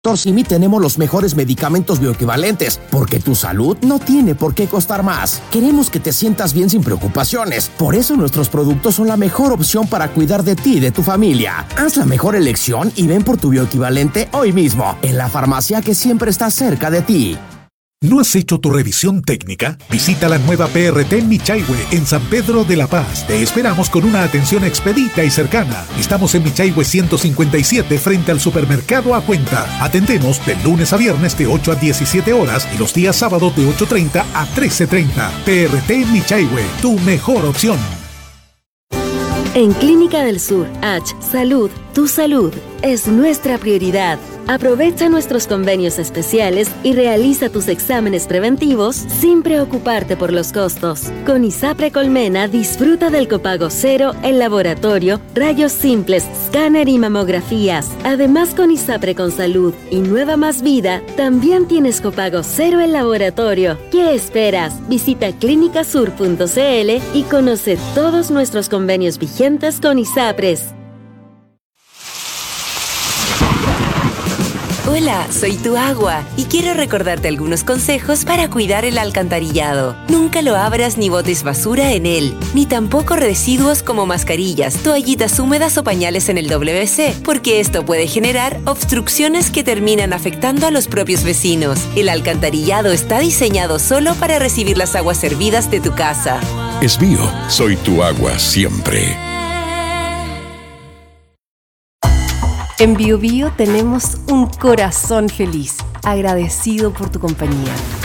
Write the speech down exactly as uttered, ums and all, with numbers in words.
Simi tenemos los mejores medicamentos bioequivalentes, porque tu salud no tiene por qué costar más. Queremos que te sientas bien sin preocupaciones. Por eso nuestros productos son la mejor opción para cuidar de ti y de tu familia. Haz la mejor elección y ven por tu bioequivalente hoy mismo, en la farmacia que siempre está cerca de ti. ¿No has hecho tu revisión técnica? Visita la nueva P R T Michaihue en San Pedro de la Paz. Te esperamos con una atención expedita y cercana. Estamos en Michaihue ciento cincuenta y siete frente al supermercado A Cuenta. Atendemos de lunes a viernes de ocho a diecisiete horas y los días sábados de ocho treinta a trece treinta. P R T Michaihue, tu mejor opción. En Clínica del Sur, H. Salud, tu salud es nuestra prioridad. Aprovecha nuestros convenios especiales y realiza tus exámenes preventivos sin preocuparte por los costos. Con ISAPRE Colmena disfruta del copago cero en laboratorio, rayos simples, escáner y mamografías. Además, con ISAPRE con Salud y Nueva Más Vida, también tienes copago cero en laboratorio. ¿Qué esperas? Visita clínica sur punto c l y conoce todos nuestros convenios vigentes con ISAPRES. Hola, soy tu agua y quiero recordarte algunos consejos para cuidar el alcantarillado. Nunca lo abras ni botes basura en él, ni tampoco residuos como mascarillas, toallitas húmedas o pañales en el W C, porque esto puede generar obstrucciones que terminan afectando a los propios vecinos. El alcantarillado está diseñado solo para recibir las aguas hervidas de tu casa. Es mío, soy tu agua siempre. En Bio Bio tenemos un corazón feliz, agradecido por tu compañía.